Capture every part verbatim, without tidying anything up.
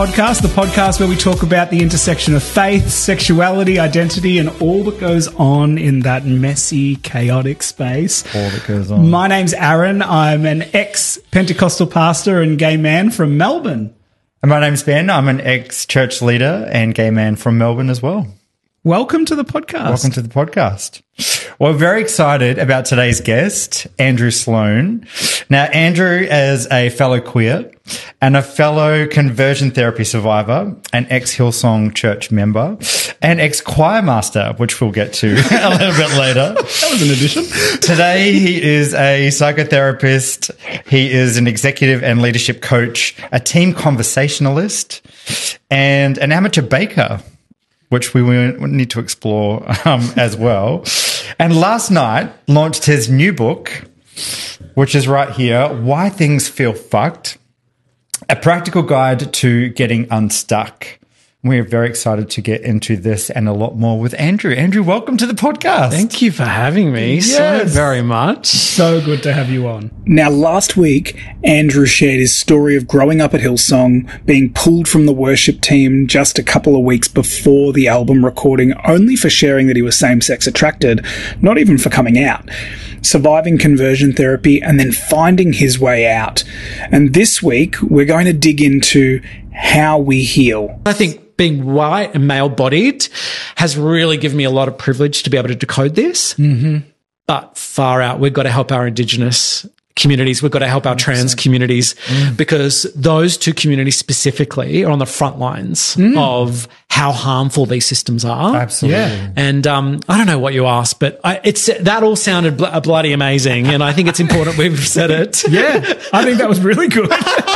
Podcast, the podcast where we talk about the intersection of faith, sexuality, identity, and all that goes on in that messy, chaotic space. All that goes on. My name's Aaron. I'm an ex-Pentecostal pastor and gay man from Melbourne. And my name's Ben. I'm an ex-church leader and gay man from Melbourne as well. Welcome to the podcast. Welcome to the podcast. Well, we're very excited about today's guest, Andrew Sloan. Now, Andrew is a fellow queer and a fellow conversion therapy survivor, an ex-Hillsong church member, and ex-choir master, which we'll get to a little bit later. That was an addition. Today, he is a psychotherapist. He is an executive and leadership coach, a team conversationalist, and an amateur baker, which we need to explore um, as well. And last night launched his new book, which is right here, Why Things Feel Fucked, a practical guide to getting unstuck. We're very excited to get into this and a lot more with Andrew. Andrew, welcome to the podcast. Thank you for having me Yes. so very much. So good to have you on. Now, last week, Andrew shared his story of growing up at Hillsong, being pulled from the worship team just a couple of weeks before the album recording, only for sharing that he was same-sex attracted, not even for coming out, surviving conversion therapy, and then finding his way out. And this week, we're going to dig into how we heal. I think being white and male-bodied has really given me a lot of privilege to be able to decode this. Mm-hmm. But far out, we've got to help our Indigenous communities. We've got to help our trans communities Mm. because those two communities specifically are on the front lines Mm. of how harmful these systems are. Absolutely. Yeah. And um, I don't know what you asked, but I, it's that all sounded bl- bloody amazing, and I think it's important we've said it. Yeah, I think that was really good.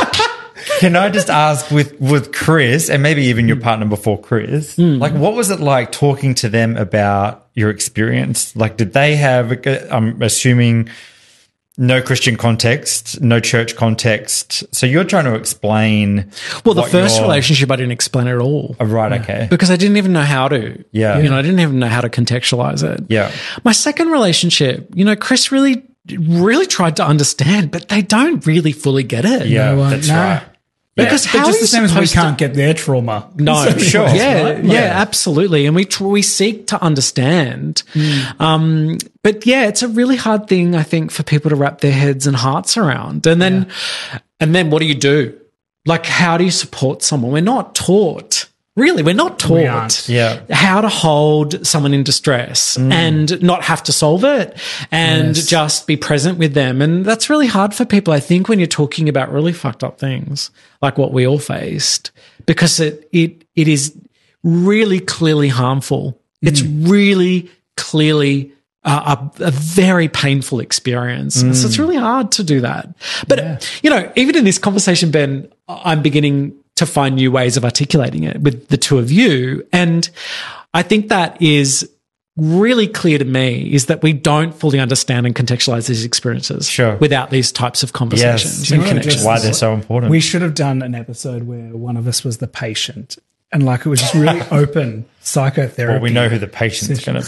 Can I just ask with, with Chris and maybe even your partner before Chris, Mm. like what was it like talking to them about your experience? Like did they have, I'm assuming, no Christian context, no church context. So you're trying to explain. Well, the what first your- relationship, I didn't explain at all. Oh, right, okay. Because I didn't even know how to. Yeah. You know, I didn't even know how to contextualize it. Yeah. My second relationship, you know, Chris really, really tried to understand, but they don't really fully get it. Yeah, No, uh, that's no. right. Because But how just are the you same as we supposed to- can't get their trauma. No, Sure. Yeah, Right? yeah, Like- absolutely. And we tr- we seek to understand. Mm. Um, but yeah, it's a really hard thing, I think, for people to wrap their heads and hearts around. And then, and then what do you do? Like, how do you support someone? We're not taught. Really, we're not taught We aren't. Yeah. how to hold someone in distress and not have to solve it and Yes. just be present with them. And that's really hard for people, I think, when you're talking about really fucked up things like what we all faced, because it it it is really clearly harmful. It's really clearly uh, a, a very painful experience. So it's really hard to do that. But, you know, even in this conversation, Ben, I'm beginning to find new ways of articulating it with the two of you. And I think that is really clear to me is that we don't fully understand and contextualize these experiences Sure. without these types of conversations Yes. and You know, connections. just- Why they're so important. We should have done an episode where one of us was the patient and like it was just really open psychotherapy. well, we know who the patient's going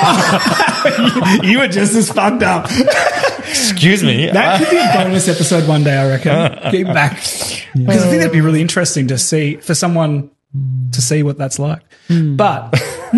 to be. You were just as fucked up. Excuse me. That could be a bonus episode one day, I reckon. Get back. Because I think that'd be really interesting to see, for someone to see what that's like. But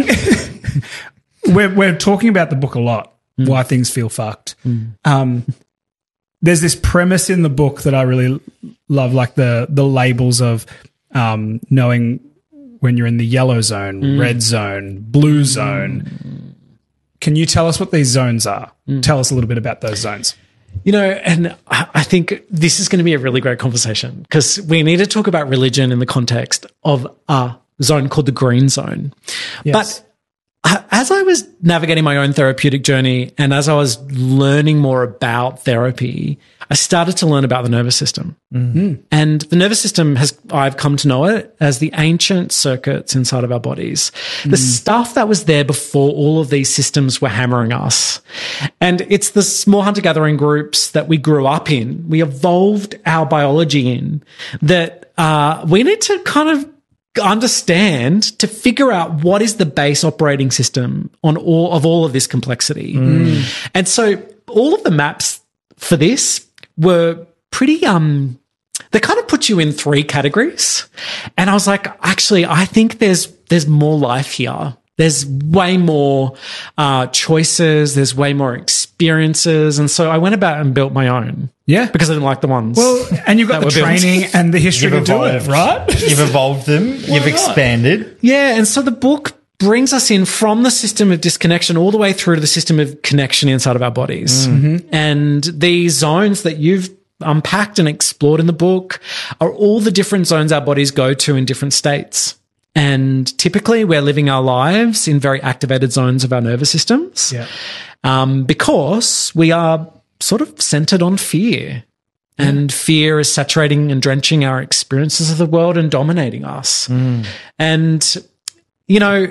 we're, we're talking about the book a lot, Why Things Feel Fucked. Um, there's this premise in the book that I really love, like the, the labels of um, knowing when you're in the yellow zone, red zone, blue zone. Can you tell us what these zones are? Tell us a little bit about those zones. You know, and I I think this is going to be a really great conversation because we need to talk about religion in the context of a zone called the green zone. Yes. But uh, as I was navigating my own therapeutic journey and as I was learning more about therapy, I started to learn about the nervous system. Mm-hmm. And the nervous system has, I've come to know it as the ancient circuits inside of our bodies. Mm. The stuff that was there before all of these systems were hammering us. And it's the small hunter-gathering groups that we grew up in, we evolved our biology in, that uh, we need to kind of understand to figure out what is the base operating system on all of all of this complexity. Mm. And so all of the maps for this were pretty um they kind of put you in three categories. And I was like, actually, I think there's there's more life here. There's way more uh, choices. There's way more experiences. And so I went about and built my own. Yeah. Because I didn't like the ones. Well, and you've got the training built. And the history You've to do it, right? You've evolved them. You've expanded. Yeah. And so the book brings us in from the system of disconnection all the way through to the system of connection inside of our bodies. Mm-hmm. And these zones that you've unpacked and explored in the book are all the different zones our bodies go to in different states. And typically we're living our lives in very activated zones of our nervous systems yeah. um, because we are sort of centered on fear. Yeah. And fear is saturating and drenching our experiences of the world and dominating us. Mm. And, you know,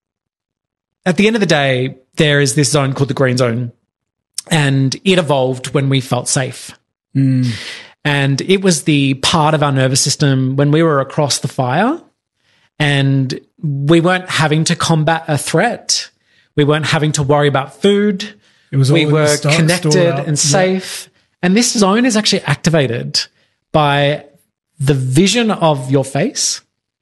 at the end of the day, there is this zone called the green zone, and it evolved when we felt safe. Mm. And it was the part of our nervous system when we were across the fire and we weren't having to combat a threat. We weren't having to worry about food. It was all we were stock, connected and safe. Yeah. And this zone is actually activated by the vision of your face,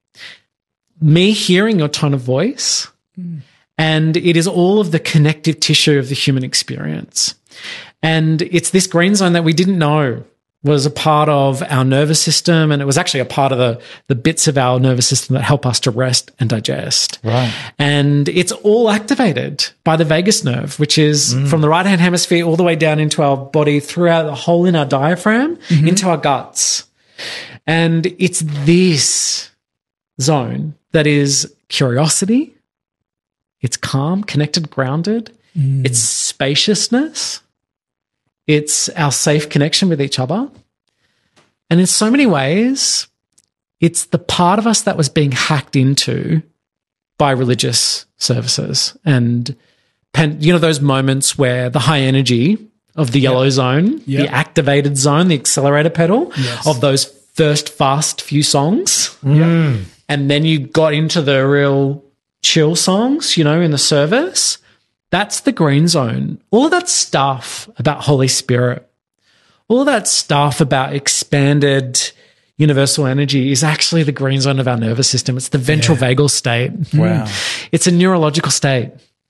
me hearing your tone of voice, mm. and it is all of the connective tissue of the human experience. And it's this green zone that we didn't know was a part of our nervous system, and it was actually a part of the, the bits of our nervous system that help us to rest and digest. Right. And it's all activated by the vagus nerve, which is mm. from the right-hand hemisphere all the way down into our body, throughout the hole in our diaphragm, mm-hmm. into our guts. And it's this zone that is curiosity, it's calm, connected, grounded, mm. it's spaciousness, it's our safe connection with each other. And in so many ways, it's the part of us that was being hacked into by religious services. And, you know, those moments where the high energy of the yellow yep. zone, yep. the activated zone, the accelerator pedal yes. of those first fast few songs. Mm. And then you got into the real chill songs, you know, in the service. That's the green zone. All of that stuff about Holy Spirit, all of that stuff about expanded universal energy is actually the green zone of our nervous system. It's the ventral yeah. vagal state. Wow. It's a neurological state.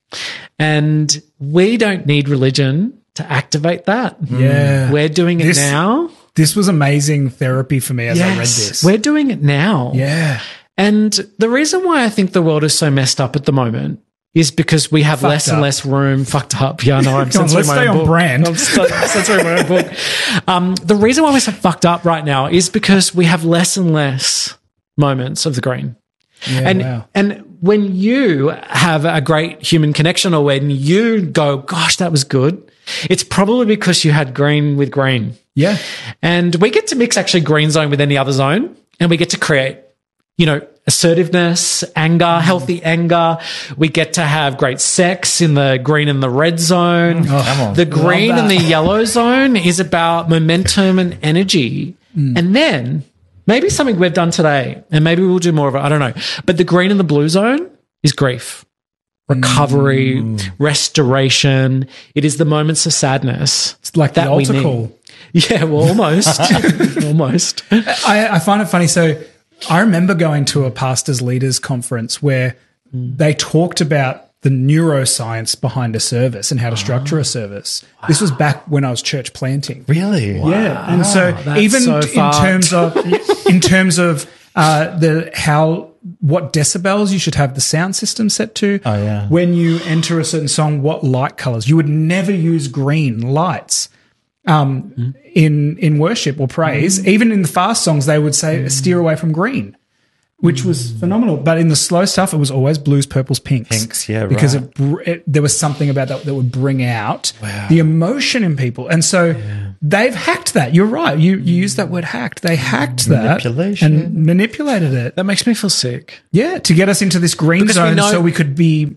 And we don't need religion to activate that. Yeah. We're doing it this, now. This was amazing therapy for me as yes, I read this. We're doing it now. Yeah. And the reason why I think the world is so messed up at the moment is because we have fucked less up. and less room. Fucked up. Yeah, I know. I'm censoring my own book. Brand. I'm censoring my own book. Um, the reason why we're so fucked up right now is because we have less and less moments of the green. Yeah, and wow. and when you have a great human connection, or when you go, gosh, that was good, it's probably because you had green with green. Yeah. And we get to mix actually green zone with any other zone, and we get to create, you know, assertiveness, anger, healthy anger. We get to have great sex in the green and the red zone. Oh, come on. The green and the yellow zone is about momentum and energy. Mm. And then maybe something we've done today, and maybe we'll do more of it, I don't know. But the green and the blue zone is grief, recovery, mm. restoration. It is the moments of sadness. It's like that the altar call. Yeah, well, almost. almost. I, I find it funny. So I remember going to a pastors' leaders conference where mm. they talked about the neuroscience behind a service and how to structure oh. a service. Wow. This was back when I was church planting. Really? Wow. Yeah. And so That's even so in terms of in terms of uh, the how what decibels you should have the sound system set to. Oh yeah. When you enter a certain song, what light colors. You would never use green lights. Um, mm. in, in worship or praise, mm. even in the fast songs, they would say mm. steer away from green, which mm. was phenomenal. But in the slow stuff, it was always blues, purples, pinks. Pinks, yeah, because right. it, it, there was something about that that would bring out wow. the emotion in people. And so yeah. they've hacked that. You're right. You, you used that word hacked. They hacked that and manipulated it. That makes me feel sick. Yeah, to get us into this green because zone we know- so we could be...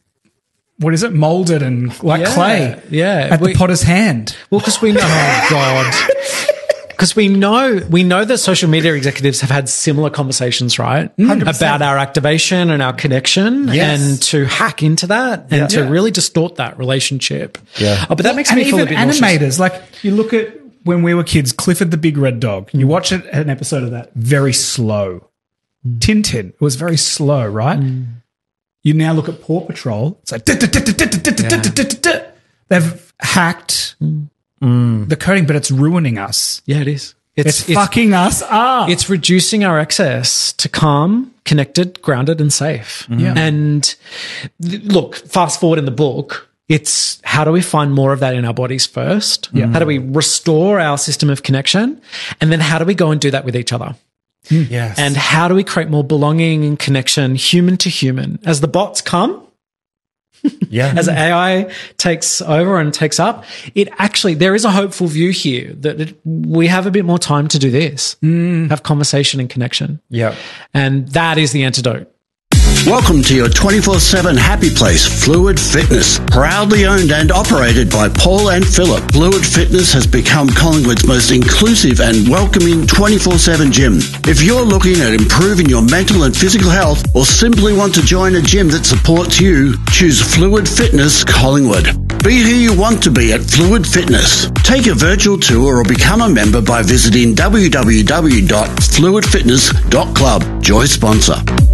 What is it? Molded and like yeah, clay. Yeah. At we, the potter's hand. Well, because we know, oh God. Because we know, we know that social media executives have had similar conversations, right? one hundred percent. About our activation and our connection yes. and to hack into that and yeah. to yeah. really distort that relationship. Yeah. Oh, but that makes and me feel a bit animators, nauseous. like you look at when we were kids, Clifford the Big Red Dog. You watch it, an episode of that, very slow. Mm. Tintin, it was very slow, right? Mm. You now look at Paw Patrol, it's like yeah. They've hacked mm. the coding, but it's ruining us. Yeah, it is. It's, it's fucking us up. It's reducing our access to calm, connected, grounded, and safe. Mm. Yeah. And th- look, fast forward in the book, it's how do we find more of that in our bodies first? Yeah. How do we restore our system of connection? And then how do we go and do that with each other? Mm. Yes. And how do we create more belonging and connection, human to human? As the bots come, yeah. as A I takes over and takes up, it actually, there is a hopeful view here that it, we have a bit more time to do this, mm. have conversation and connection. Yeah. And that is the antidote. Welcome to your twenty-four seven happy place, Fluid Fitness. Proudly owned and operated by Paul and Philip, Fluid Fitness has become Collingwood's most inclusive and welcoming twenty-four seven gym. If you're looking at improving your mental and physical health or simply want to join a gym that supports you, choose Fluid Fitness Collingwood. Be who you want to be at Fluid Fitness. Take a virtual tour or become a member by visiting w w w dot fluid fitness dot club. Joy sponsor.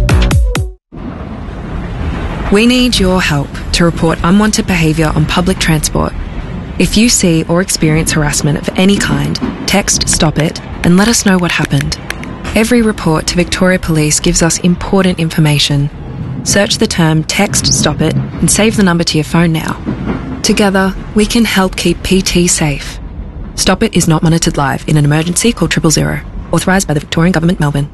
We need your help to report unwanted behaviour on public transport. If you see or experience harassment of any kind, text Stop It and let us know what happened. Every report to Victoria Police gives us important information. Search the term Text Stop It and save the number to your phone now. Together, we can help keep P T safe. Stop It is not monitored live. In an emergency, call triple zero. Authorised by the Victorian Government, Melbourne.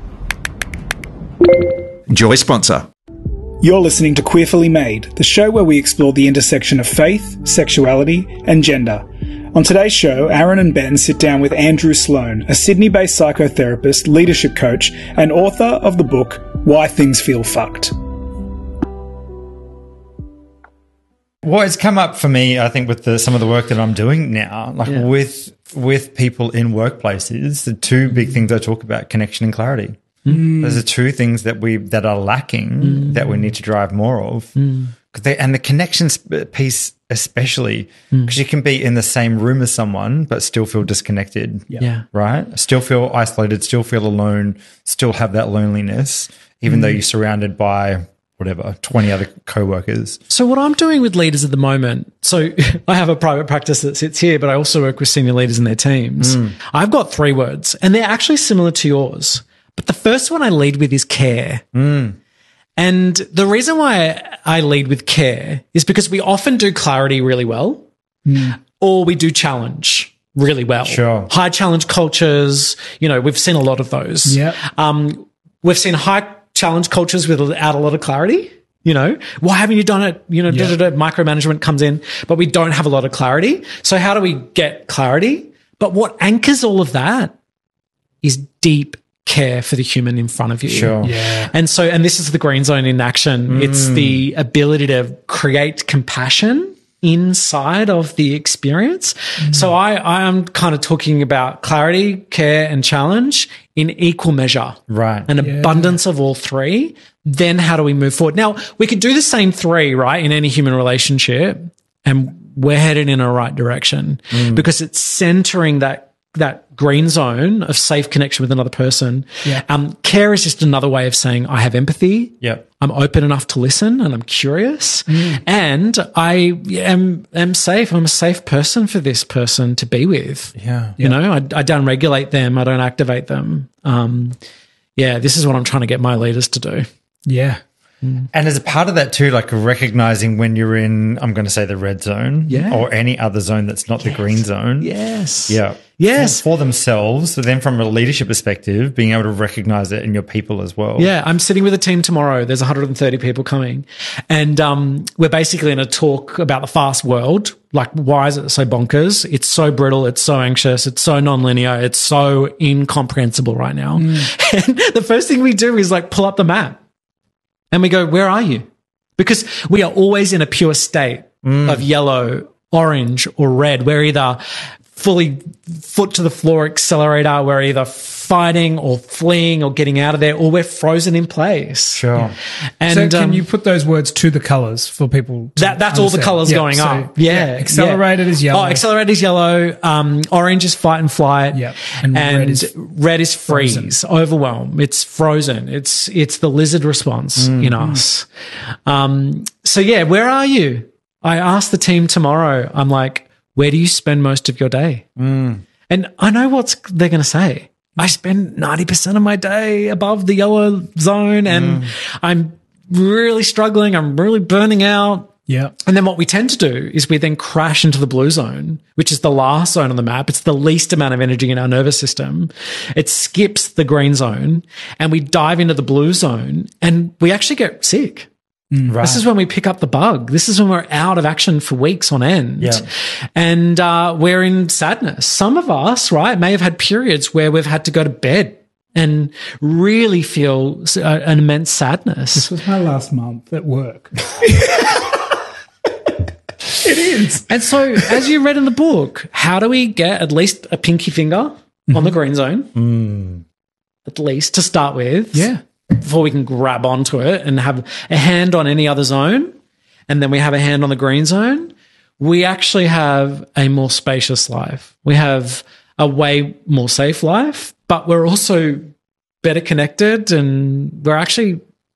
Joy sponsor. You're listening to Queerfully Made, the show where we explore the intersection of faith, sexuality, and gender. On today's show, Aaron and Ben sit down with Andrew Sloan, a Sydney-based psychotherapist, leadership coach, and author of the book Why Things Feel Fucked. Well, it's come up for me, I think, with the, some of the work that I'm doing now, like yeah. with with people in workplaces. The two big things I talk about: connection and clarity. Mm. Those are two things that we that are lacking mm. that we need to drive more of. Mm. They, and the connections piece, especially, because mm. you can be in the same room as someone but still feel disconnected. Yeah. yeah. Right? Still feel isolated, still feel alone, still have that loneliness, even mm. though you're surrounded by whatever, twenty other co-workers. So what I'm doing with leaders at the moment, so I have a private practice that sits here, but I also work with senior leaders and their teams. Mm. I've got three words, and they're actually similar to yours. But the first one I lead with is care. Mm. And the reason why I lead with care is because we often do clarity really well, mm. or we do challenge really well. Sure. High challenge cultures, you know, we've seen a lot of those. Yeah. Um, we've seen high challenge cultures without a lot of clarity. You know, why haven't you done it? You know, yeah. da, da, da, micromanagement comes in, but we don't have a lot of clarity. So how do we get clarity? But what anchors all of that is deep care for the human in front of you. Sure. Yeah. And so, and this is the green zone in action. Mm. It's the ability to create compassion inside of the experience. Mm. So I, I am kind of talking about clarity, care, and challenge in equal measure. Right. An yeah. abundance of all three. Then how do we move forward? Now, we could do the same three, right, in any human relationship, and we're headed in a right direction mm. because it's centering that that green zone of safe connection with another person. Yeah. Um, care is just another way of saying I have empathy. Yep. I'm open enough to listen and I'm curious Mm. and I am, am safe. I'm a safe person for this person to be with. Yeah. You know, I, I don't regulate them. I don't activate them. Um, yeah, this is what I'm trying to get my leaders to do. Yeah. And as a part of that too, like recognizing when you're in, I'm going to say the red zone Yeah. or any other zone that's not Yes. the green zone. Yes. Yeah. Yes. For, for themselves. So then from a leadership perspective, being able to recognize it in your people as well. Yeah, I'm sitting with a team tomorrow. There's one hundred thirty people coming. And um, we're basically going to talk about the fast world. Like, why is it so bonkers? It's so brittle. It's so anxious. It's so nonlinear. It's so incomprehensible right now. Mm. And the first thing we do is like pull up the map. And we go, where are you? Because we are always in a pure state mm. of yellow, orange, or red. We're either fully foot to the floor accelerator. We're either fighting or fleeing or getting out of there, or we're frozen in place. Sure. And so can um, you put those words to the colours for people? To that that's all the understand? colours Yeah, going so, up. Yeah. yeah. Accelerated yeah. is yellow. Oh, accelerated is yellow. Um, orange is fight and flight. Yeah. And, And red is red is freeze, frozen. overwhelm. It's frozen. It's it's the lizard response Mm-hmm. in us. Um, so yeah, where are you? I asked the team tomorrow. I'm like, where do you spend most of your day? Mm. And I know what they're going to say. I spend ninety percent of my day above the yellow zone, and mm. I'm really struggling. I'm really burning out. Yeah. And then what we tend to do is we then crash into the blue zone, which is the last zone on the map. It's the least amount of energy in our nervous system. It skips the green zone, and we dive into the blue zone, and we actually get sick. Right. This is when we pick up the bug. This is when we're out of action for weeks on end. Yeah. And uh, we're in sadness. Some of us, right, may have had periods where we've had to go to bed and really feel uh, an immense sadness. This was my last month at work. It is. And so, as you read in the book, how do we get at least a pinky finger mm-hmm. on the green zone? Mm. At least to start with. Yeah. Before we can grab onto it and have a hand on any other zone, and then we have a hand on the green zone, we actually have a more spacious life. We have a way more safe life, but we're also better connected, and we're actually,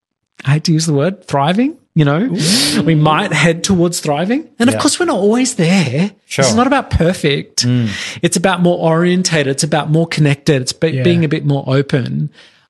I hate to use the word, thriving. You know, Ooh. We might head towards thriving. And of yeah. course, we're not always there. Sure. It's not about perfect. Mm. It's about more orientated. It's about more connected. It's be- yeah. being a bit more open.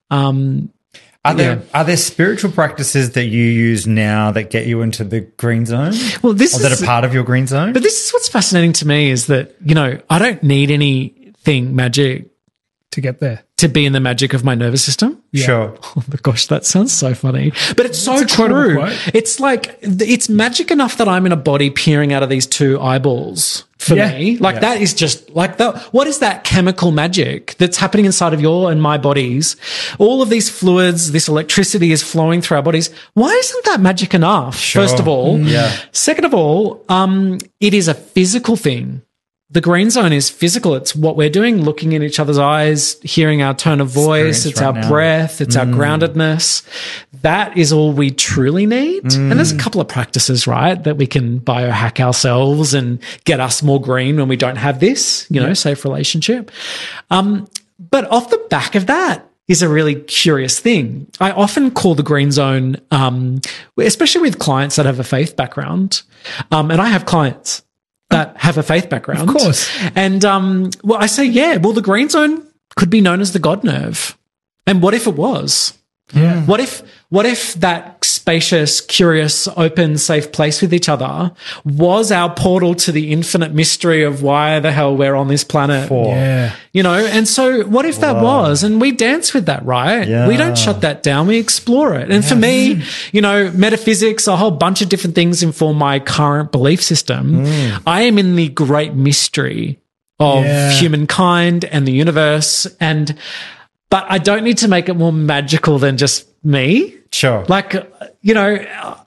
Um, Are there yeah. are there spiritual practices that you use now that get you into the green zone? Well, this or is, that are part of your green zone? But this is what's fascinating to me is that, you know, I don't need anything magic to get there. To be in the magic of my nervous system. Yeah. Sure. Oh my gosh, that sounds so funny. But it's so That's a quotable true. quote. It's like, it's magic enough that I'm in a body peering out of these two eyeballs for Yeah. me. Like Yeah. that is just like that. What is that chemical magic that's happening inside of your and my bodies? All of these fluids, this electricity is flowing through our bodies. Why isn't that magic enough? Sure. First of all. Yeah. Second of all, um, it is a physical thing. The green zone is physical. It's what we're doing, looking in each other's eyes, hearing our tone of voice. Experience It's right our now. breath. It's Mm. our groundedness. That is all we truly need. Mm. And there's a couple of practices, right, that we can biohack ourselves and get us more green when we don't have this, you know, safe relationship. Um, but off the back of that is a really curious thing. I often call the green zone, um, especially with clients that have a faith background, um, and I have clients that have a faith background. Of course. And, um, well, I say, yeah, well, the green zone could be known as the God nerve. And what if it was? Yeah. What if, what if that spacious, curious, open, safe place with each other was our portal to the infinite mystery of why the hell we're on this planet? For. Yeah. You know, and so what if that Whoa. was? And we dance with that, right? Yeah. We don't shut that down. We explore it. And for me, you know, metaphysics, a whole bunch of different things inform my current belief system. Mm. I am in the great mystery of Yeah. humankind and the universe. And, but I don't need to make it more magical than just me. Sure. Like, you know,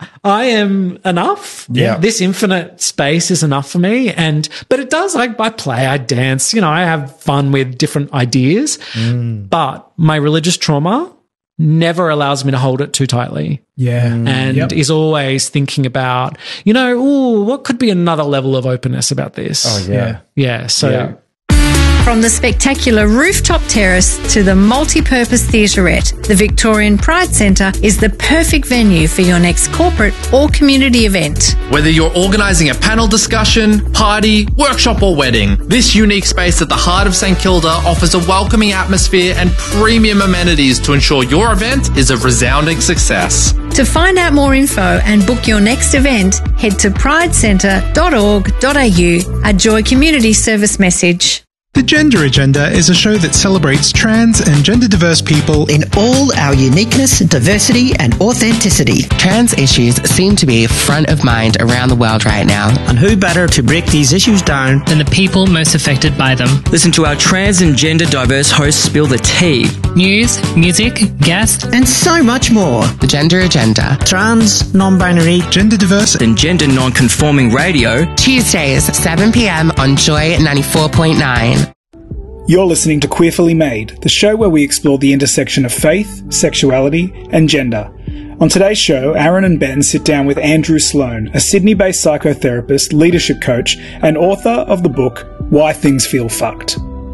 I am enough. Yeah. This infinite space is enough for me. And, but it does, I, I play, I dance, you know, I have fun with different ideas. Mm. But my religious trauma never allows me to hold it too tightly. Yeah. And Yep. is always thinking about, you know, ooh, what could be another level of openness about this? Oh, yeah. Yeah. So, Yeah. From the spectacular rooftop terrace to the multi-purpose theatrette, the Victorian Pride Centre is the perfect venue for your next corporate or community event. Whether you're organising a panel discussion, party, workshop or wedding, this unique space at the heart of St Kilda offers a welcoming atmosphere and premium amenities to ensure your event is a resounding success. To find out more info and book your next event, head to pridecentre dot org dot a u, a Joy Community Service message. The Gender Agenda is a show that celebrates trans and gender-diverse people in all our uniqueness, diversity and authenticity. Trans issues seem to be front of mind around the world right now. And who better to break these issues down than the people most affected by them? Listen to our trans and gender-diverse hosts spill the tea. News, music, guests, and so much more. The Gender Agenda. Trans, non-binary, gender-diverse and gender non-conforming radio. Tuesdays, seven p.m. on Joy ninety-four point nine. You're listening to Queerfully Made, the show where we explore the intersection of faith, sexuality, and gender. On today's show, Aaron and Ben sit down with Andrew Sloan, a Sydney-based psychotherapist, leadership coach, and author of the book Why Things Feel Fucked.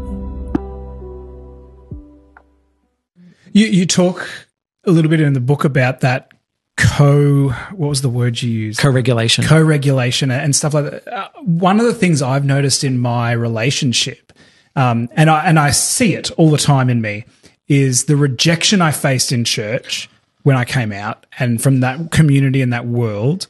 You, you talk a little bit in the book about that co, what was the word you used? Co-regulation. Co-regulation and stuff like that. Uh, one of the things I've noticed in my relationship, Um, and I and I see it all the time in me, is the rejection I faced in church when I came out and from that community and that world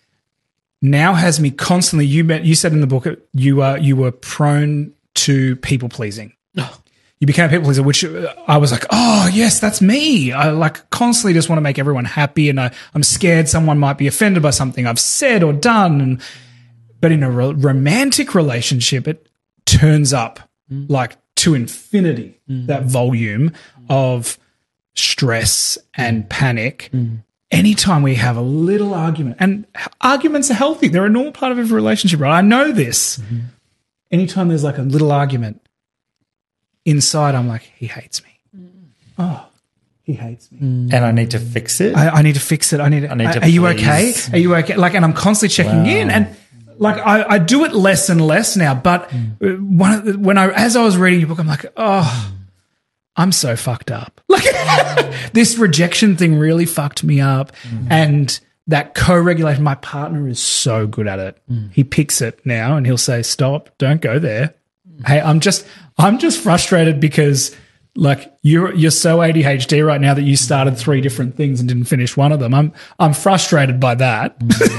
now has me constantly. You met, you said in the book you uh, you were prone to people pleasing. Oh. You became a people pleaser, which I was like, oh yes, that's me. I like constantly just want to make everyone happy, and I, I'm scared someone might be offended by something I've said or done. And but in a ro- romantic relationship, it turns up. Like to infinity, mm. that volume of stress and panic. Mm. Anytime we have a little argument, and arguments are healthy, they're a normal part of every relationship, right? I know this. Mm-hmm. Anytime there's like a little argument, inside I'm like, he hates me. Mm. Oh, he hates me. Mm. And I need to fix it. I, I need to fix it. I need to, I need to are, are you okay? Are you okay? Like, and I'm constantly checking wow. in, and like I, I do it less and less now, but mm. one of the, when I as I was reading your book, I'm like, oh, I'm so fucked up. Like this rejection thing really fucked me up, mm. and that co-regulation. My partner is so good at it. Mm. He picks it now, and he'll say, "Stop! Don't go there." Mm. Hey, I'm just I'm just frustrated because like you're you're so A D H D right now that you started three different things and didn't finish one of them. I'm I'm frustrated by that.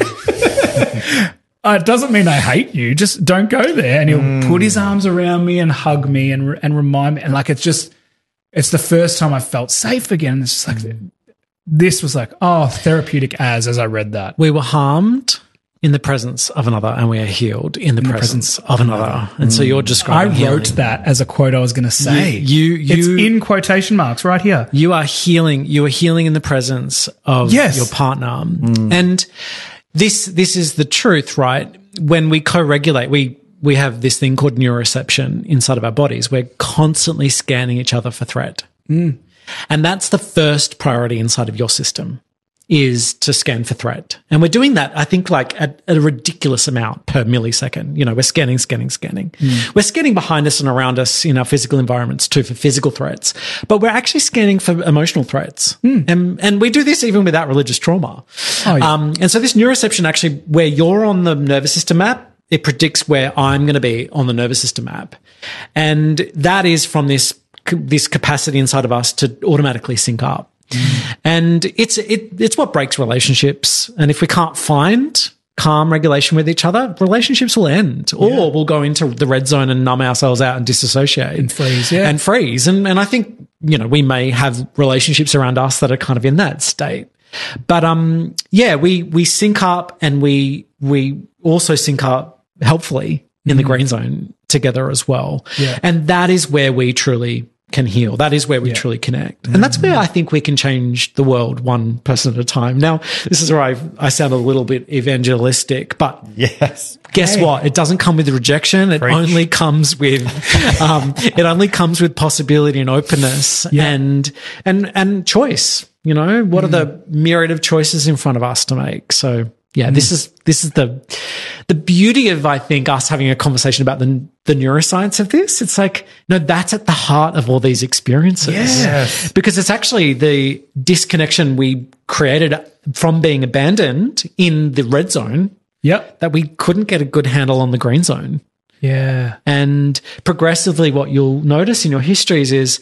Mm. Uh, it doesn't mean I hate you. Just don't go there. And he'll mm. put his arms around me and hug me and and remind me. And like it's just, it's the first time I felt safe again. And it's just like, mm. this was like, oh, therapeutic as, as I read that. We were harmed in the presence of another and we are healed in the, in presence, the presence of another. And mm. so you're describing I wrote healing. That as a quote I was going to say. You, you, it's you, in quotation marks right here. You are healing. You are healing in the presence of yes. your partner. Mm. And This this is the truth, right? When we co-regulate, we we have this thing called neuroception inside of our bodies. We're constantly scanning each other for threat. Mm. And that's the first priority inside of your system, is to scan for threat. And we're doing that, I think, like at, at a ridiculous amount per millisecond. You know, we're scanning, scanning, scanning. Mm. We're scanning behind us and around us in our physical environments too for physical threats, but we're actually scanning for emotional threats. Mm. And, and we do this even without religious trauma. Oh, yeah. um, and so this neuroception actually, where you're on the nervous system map, it predicts where I'm going to be on the nervous system map. And that is from this, this capacity inside of us to automatically sync up. Mm. And it's it it's what breaks relationships. And if we can't find calm regulation with each other, relationships will end, or yeah. we'll go into the red zone and numb ourselves out and disassociate and freeze, yeah, and freeze. And and I think you know we may have relationships around us that are kind of in that state. But um, yeah, we we sync up and we we also sync up helpfully in mm. the green zone together as well. Yeah. And that is where we truly can heal. That is where we yeah. truly connect. And that's where I think we can change the world one person at a time. Now, this is where I I sound a little bit evangelistic, but yes. guess hey. what? It doesn't come with rejection. It Preach. only comes with um it only comes with possibility and openness yeah. and and and choice. You know, what mm. are the myriad of choices in front of us to make? So yeah, mm. this is this is the the beauty of, I think, us having a conversation about the the neuroscience of this. It's like, no, that's at the heart of all these experiences. Yes. Because it's actually the disconnection we created from being abandoned in the red zone. Yep. That we couldn't get a good handle on the green zone. Yeah. And progressively what you'll notice in your histories is,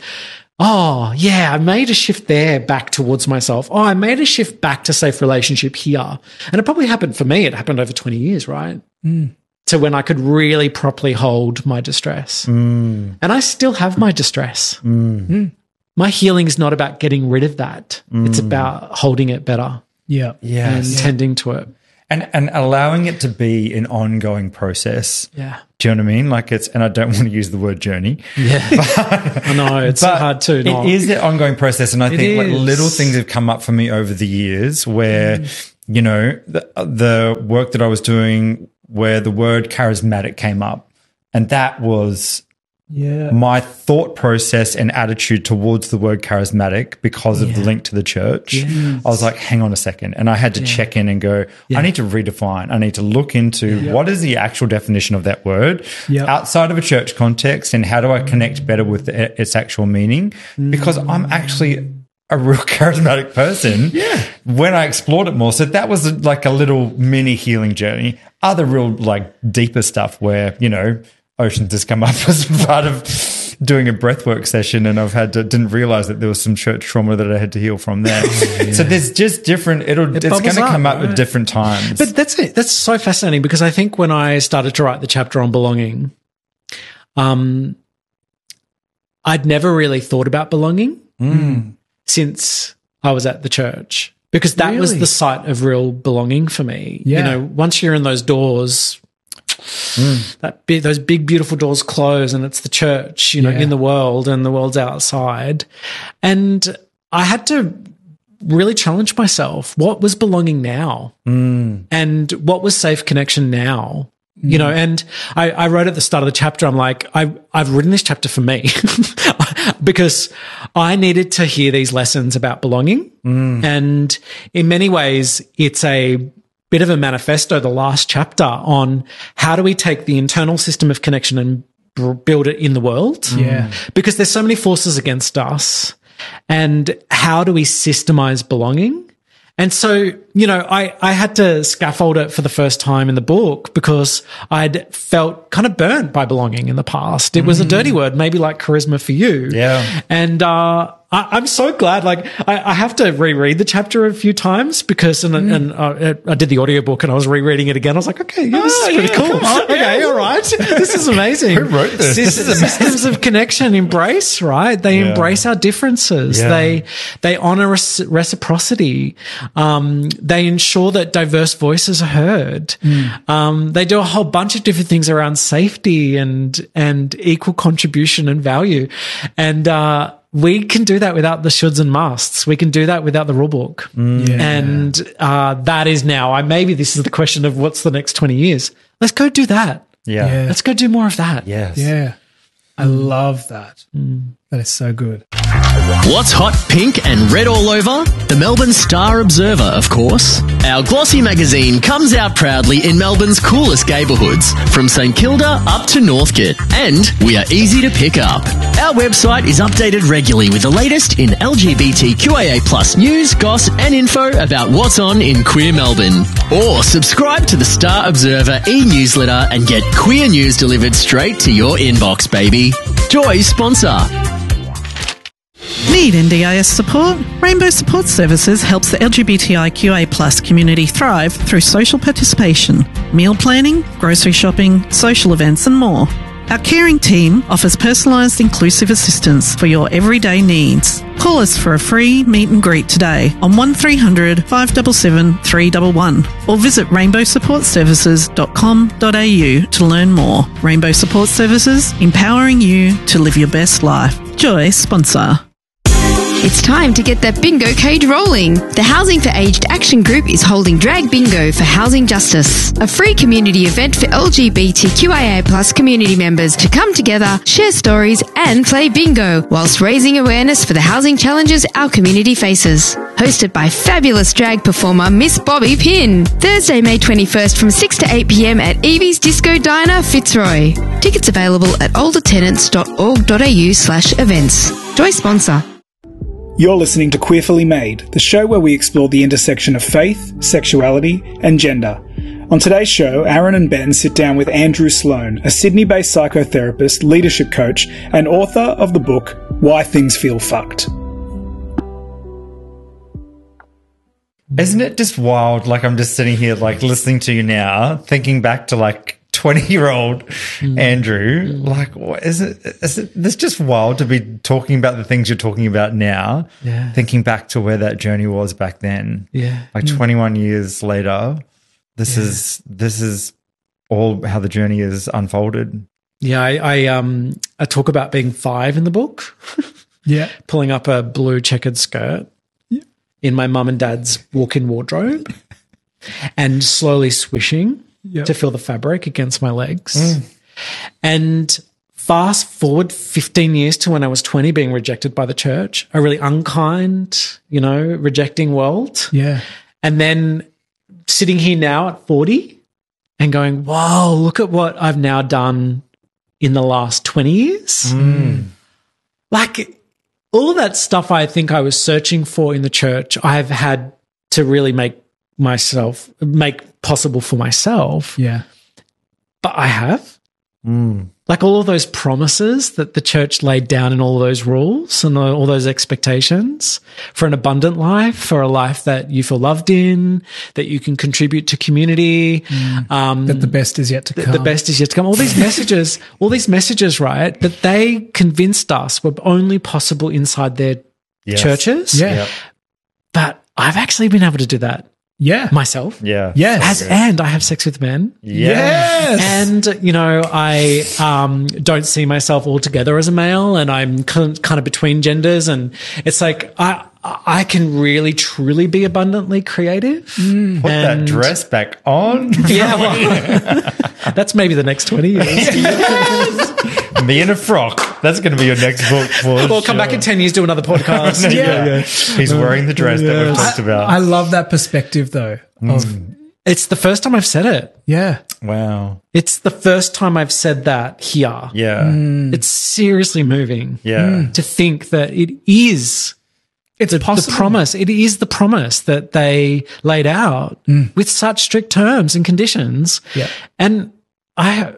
oh, yeah, I made a shift there back towards myself. Oh, I made a shift back to safe relationship here. And it probably happened for me. It happened over twenty years, right? Mm. to when I could really properly hold my distress. Mm. And I still have my distress. Mm. Mm. My healing is not about getting rid of that. Mm. It's about holding it better. Yeah. Yes. And tending to it. And and allowing it to be an ongoing process. Yeah. Do you know what I mean? Like it's, and I don't want to use the word journey. Yeah. But, I know, it's so hard too. It is an ongoing process. And I It think like is. little things have come up for me over the years where, mm. you know, the, the work that I was doing where the word charismatic came up. And that was yeah. my thought process and attitude towards the word charismatic because of Yeah. the link to the church. Yes. I was like, hang on a second. And I had to Yeah. check in and go, Yeah. I need to redefine. I need to look into Yeah. what is the actual definition of that word Yeah. outside of a church context and how do I connect better with the, its actual meaning? Because I'm actually a real charismatic person Yeah. when I explored it more. So that was like a little mini healing journey. Other real like deeper stuff where, you know, oceans has come up as part of doing a breathwork session, and I've had to didn't realize that there was some church trauma that I had to heal from there. Oh, yeah. So there's just different. It'll It it's going bubbles to come up, up right? at different times. But that's it. That's so fascinating because I think when I started to write the chapter on belonging, um, I'd never really thought about belonging Mm. since I was at the church because that was Really? the site of real belonging for me. Yeah. You know, once you're in those doors, Mm. that big, those big beautiful doors close and it's the church, you know, Yeah. in the world and the world's outside. And I had to really challenge myself. What was belonging now? Mm. And what was safe connection now? You know, and I, I wrote at the start of the chapter, I'm like, I, I've written this chapter for me because I needed to hear these lessons about belonging. Mm. And in many ways, it's a bit of a manifesto, the last chapter, on how do we take the internal system of connection and b- build it in the world? Yeah. Because there's so many forces against us. And how do we systemize belonging? And so, you know, I, I had to scaffold it for the first time in the book because I'd felt kind of burnt by belonging in the past. It was a dirty word, maybe like charisma for you. Yeah. And uh, I, I'm so glad. Like, I, I have to reread the chapter a few times because, and, Mm. and uh, I did the audiobook and I was rereading it again. I was like, okay, yeah, this Oh, is pretty yeah, cool. come on, Okay, yeah. all right. This is amazing. Who wrote this? Sys- This is amazing. Systems of connection embrace, right? They Yeah. embrace our differences. Yeah. They they honor reci- reciprocity. Um, they ensure that diverse voices are heard. Um, they do a whole bunch of different things around safety and and equal contribution and value. And uh, we can do that without the shoulds and musts. We can do that without the rule book. Yeah. And uh, that is now. I maybe this is the question of what's the next twenty years. Let's go do that. yeah. Yeah. Let's go do more of that. Yes. Yeah. I love that. That is so good. What's hot, pink and red all over? The Melbourne Star Observer, of course. Our glossy magazine comes out proudly in Melbourne's coolest neighbourhoods, from St Kilda up to Northcote, and we are easy to pick up. Our website is updated regularly with the latest in L G B T Q I A plus news, goss and info about what's on in queer Melbourne. Or subscribe to the Star Observer e-newsletter and get queer news delivered straight to your inbox, baby. Joy sponsor. Need N D I S support? Rainbow Support Services helps the L G B T I Q A plus community thrive through social participation, meal planning, grocery shopping, social events and more. Our caring team offers personalised inclusive assistance for your everyday needs. Call us for a free meet and greet today on one three hundred, five seven seven, three one one or visit rainbow support services dot com dot a u to learn more. Rainbow Support Services, empowering you to live your best life. Joy sponsor. It's time to get that bingo cage rolling. The Housing for Aged Action Group is holding Drag Bingo for Housing Justice, a free community event for L G B T Q I A plus community members to come together, share stories and play bingo whilst raising awareness for the housing challenges our community faces. Hosted by fabulous drag performer Miss Bobby Pinn. Thursday, May twenty-first from six to eight p.m. at Evie's Disco Diner, Fitzroy. Tickets available at older tenants dot org dot a u slash events. Joy sponsor. You're listening to Queerfully Made, the show where we explore the intersection of faith, sexuality, and gender. On today's show, Aaron and Ben sit down with Andrew Sloan, a Sydney-based psychotherapist, leadership coach, and author of the book Why Things Feel Fucked. Isn't it just wild? Like I'm just sitting here, like listening to you now, thinking back to like twenty-year-old Andrew, like, what is it? Is it? It's just wild to be talking about the things you're talking about now. Yeah. Thinking back to where that journey was back then. Yeah. Like twenty-one years later, this Yeah. is this is all how the journey is unfolded. Yeah, I, I um I talk about being five in the book. Yeah. Pulling up a blue checkered skirt in my mum and dad's walk-in wardrobe and slowly swishing Yep. to feel the fabric against my legs. Mm. And fast forward fifteen years to when I was twenty, being rejected by the church, a really unkind, you know, rejecting world. Yeah. And then sitting here now at forty and going, whoa, look at what I've now done in the last twenty years. Mm. Like all of that stuff I think I was searching for in the church, I've had to really make myself, make possible for myself. Yeah. But I have. Mm. Like all of those promises that the church laid down in all those rules and all those expectations for an abundant life, for a life that you feel loved in, that you can contribute to community. Mm. Um, That the best is yet to th- come. The best is yet to come. All these messages, all these messages, right, that they convinced us were only possible inside their Yes. churches. Yeah. Yep. But I've actually been able to do that. Yeah. Myself. Yeah. Yes. As, and I have sex with men. Yes. And, you know, I um, don't see myself altogether as a male and I'm kind of between genders. And it's like I I can really, truly be abundantly creative. Mm. Put that And- dress back on. Yeah, well, that's maybe the next twenty years. Me in a frock. That's going to be your next book. For We'll sure. come back in ten years, do another podcast. yeah. yeah. He's wearing the dress that we've talked about. I love that perspective though. Of It's the first time I've said it. yeah. Wow. It's the first time I've said that here. Yeah. Mm. It's seriously moving. Yeah. To think that it is It's the, possible. the promise. It is the promise that they laid out Mm. with such strict terms and conditions. Yeah. And I,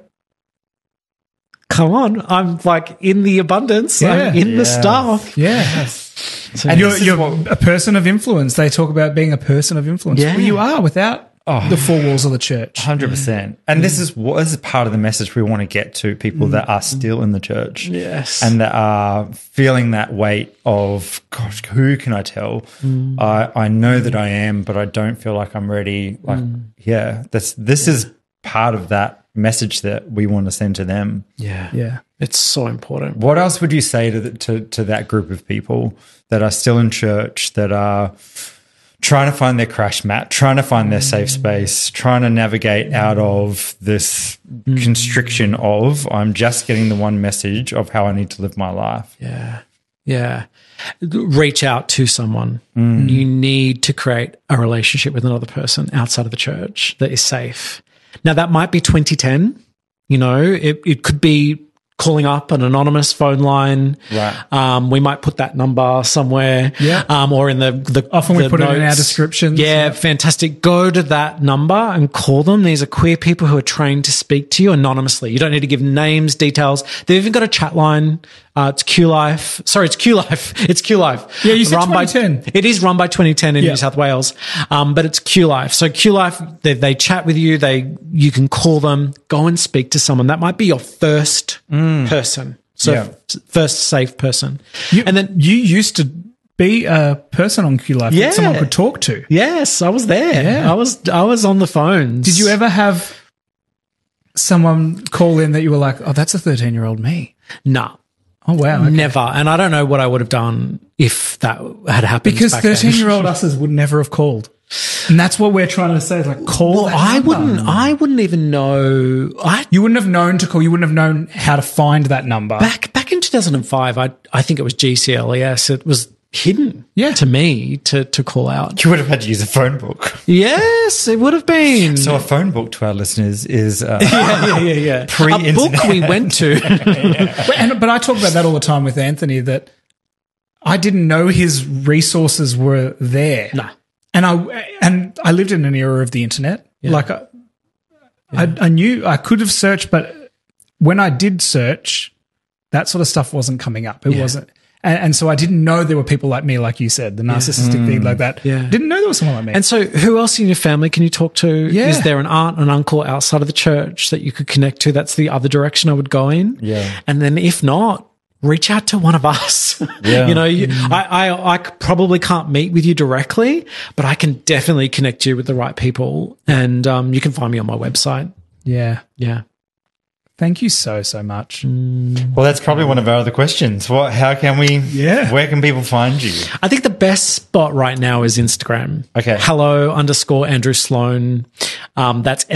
come on, I'm like in the abundance. Yeah. I'm in the Yeah. stuff. Yeah. So- And you're, you're a person of influence. They talk about being a person of influence. Yeah. Well, you are without Oh. the four walls of the church. one hundred percent. And this is what this is part of the message we want to get to people that are still in the church. Yes. And that are feeling that weight of, gosh, who can I tell? I, I know that I am, but I don't feel like I'm ready. Like, yeah, that's this is part of that message that we want to send to them. Yeah. Yeah. It's so important. What else would you say to, the, to to that group of people that are still in church, that are trying to find their crash mat, trying to find their safe space, trying to navigate out of this constriction of I'm just getting the one message of how I need to live my life? Yeah. Yeah. Reach out to someone. You need to create a relationship with another person outside of the church that is safe. Now, that might be twenty ten. You know, it, it could be calling up an anonymous phone line. Right. Um, we might put that number somewhere. Yeah. Um, or in the, the Often we the put it in our notes. descriptions. Yeah, fantastic. Go to that number and call them. These are queer people who are trained to speak to you anonymously. You don't need to give names, details. They've even got a chat line. Uh, it's Q Life. Sorry, it's Q Life. It's Q Life. Yeah, you said Run by- twenty ten. It is run by twenty ten in Yeah. New South Wales, um, but it's Q Life. So Q Life, they, they chat with you. They you can call them, go and speak to someone. That might be your first person. So Yeah. f- first safe person. You, and then you used to be a person on Q Life Yeah. that someone could talk to. yes, I was there. Yeah. I was I was on the phones. Did you ever have someone call in that you were like, oh, that's a thirteen-year-old me? No. Oh, wow. Okay. Never. And I don't know what I would have done if that had happened. Because back then. thirteen-year-old us's would never have called. And that's what we're trying to say. Like, call Well, that I number. wouldn't. I wouldn't even know. I You wouldn't have known to call. You wouldn't have known how to find that number. back back in two thousand five. I I think it was G C L E S. It was hidden. Yeah. To me to to call out. You would have had to use a phone book. Yes, it would have been. So a phone book to our listeners is uh, yeah, yeah, yeah, yeah. Pre-internet. A book we went to. But, and, but I talk about that all the time with Anthony, that I didn't know his resources were there. No. And I and I lived in an era of the internet. Yeah. Like I, I, I knew I could have searched, but when I did search, that sort of stuff wasn't coming up. It Yeah. wasn't. And, and so I didn't know there were people like me, like you said, the narcissistic Yeah. thing like that. Yeah. Didn't know there was someone like me. And so who else in your family can you talk to? Yeah. Is there an aunt, an uncle outside of the church that you could connect to? That's the other direction I would go in. Yeah. And then if not, reach out to one of us. Yeah. you know, you, I, I, I probably can't meet with you directly, but I can definitely connect you with the right people. And um, you can find me on my website. yeah. Yeah. Thank you so, so much. Well, that's probably one of our other questions. What? How can we? Yeah. Where can people find you? I think the best spot right now is Instagram. Okay. Hello underscore Andrew Sloan. Um, that's